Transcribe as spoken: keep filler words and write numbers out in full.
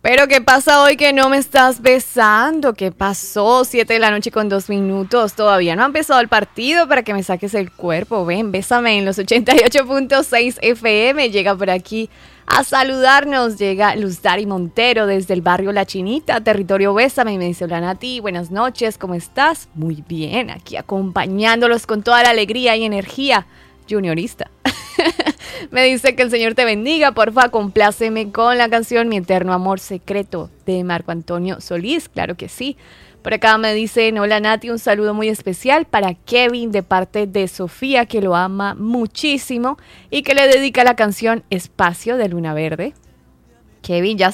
Pero ¿qué pasa hoy que no me estás besando? ¿Qué pasó? Siete de la noche con dos minutos. Todavía no ha empezado el partido para que me saques el cuerpo. Ven, bésame en los ochenta y ocho punto seis F M. Llega por aquí a saludarnos. Llega Luz Dari Montero desde el barrio La Chinita, territorio Bésame. Y me dice, hola Nati, buenas noches, ¿cómo estás? Muy bien, aquí acompañándolos con toda la alegría y energía. Juniorista. Me dice que el Señor te bendiga, porfa, compláceme con la canción Mi Eterno Amor Secreto de Marco Antonio Solís, claro que sí. Por acá me dicen, hola Nati, un saludo muy especial para Kevin de parte de Sofía, que lo ama muchísimo y que le dedica la canción Espacio de Luna Verde. Kevin, ya